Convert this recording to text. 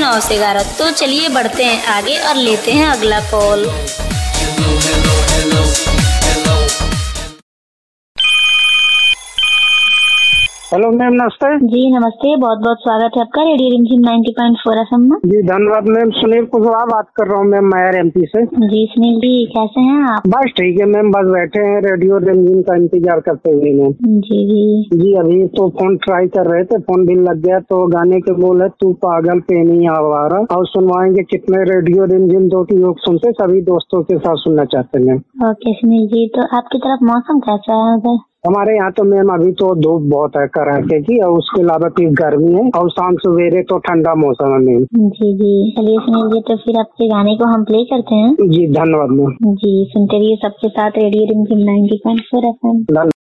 9 से 11। तो चलिए बढ़ते हैं आगे और लेते हैं अगला कॉल। हेलो मैम, नमस्ते। जी नमस्ते, बहुत बहुत स्वागत है आपका रेडियो रिमझिम 90.4 FM में। जी धन्यवाद मैम। सुनील कुशवाहा बात कर रहा हूँ मैम, मैयर MP से। जी सुनील जी, कैसे हैं आप? बस ठीक है मैम, बस बैठे हैं रेडियो रिमझिम का इंतजार करते हुए मैम। जी जी जी अभी तो फोन ट्राई कर रहे थे, फोन भी लग गया। तो गाने के बोल है तू पागल पे नहीं आवारा, और सुनवाएंगे कितने रेडियो रिमझिम जो की लोग सुनते, सभी दोस्तों के साथ सुनना चाहते हैं। ओके सुनील जी, तो आपकी तरफ मौसम कैसा है उधर? हमारे यहाँ तो मैम अभी तो धूप बहुत है कड़ाके की, और उसके अलावा फिर गर्मी है, और शाम सवेरे तो ठंडा मौसम है मैम। जी जी, चलिए सुनील जी, तो फिर आपके गाने को हम प्ले करते हैं। जी धन्यवाद मैम। जी सुनते रहिए सबके साथ रेडियो रिमझिम 90.4 FM।